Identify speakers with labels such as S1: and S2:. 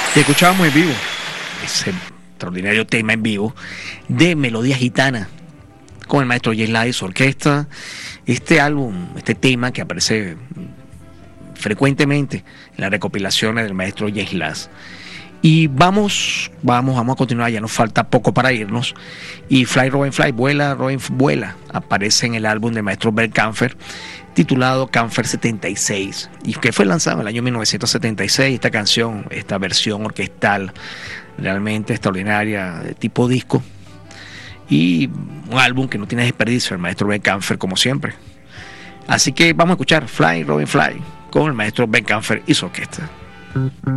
S1: Y escuchábamos en vivo ese extraordinario tema en vivo de Melodía Gitana con el maestro Jay Lai y su orquesta. Este álbum, este tema que aparece frecuentemente en las recopilaciones del maestro Jay Lai. Y vamos a continuar, ya nos falta poco para irnos. Y Fly Robin Fly, Vuela Robin Vuela, aparece en el álbum del maestro Bert Kaempfer, titulado Kaempfer 76, y que fue lanzado en el año 1976. Esta canción, esta versión orquestal realmente extraordinaria, de tipo disco, y un álbum que no tiene desperdicio, el maestro Bert Kaempfer, como siempre. Así que vamos a escuchar Fly Robin Fly con el maestro Bert Kaempfer y su orquesta.